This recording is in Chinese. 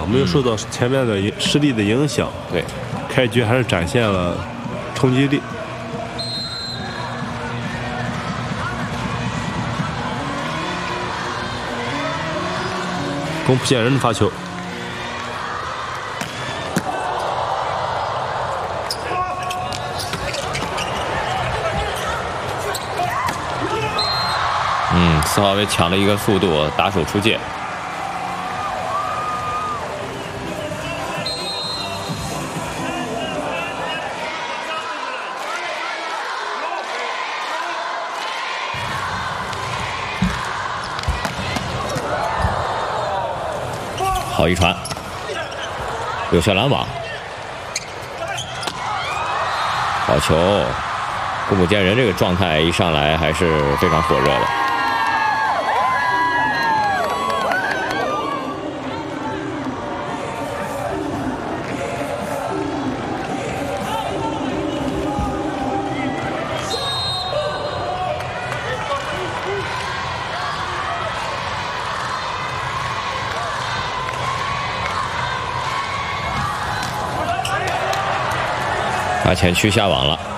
样，没有受到前面的实力的影响。 对， 开局还是展现了冲击力。宫浦健人的发球。 斯华维抢了一个速度，打手出界。好一传，有效拦网，好球！宫浦健人这个状态一上来还是非常火热的。前区下网了。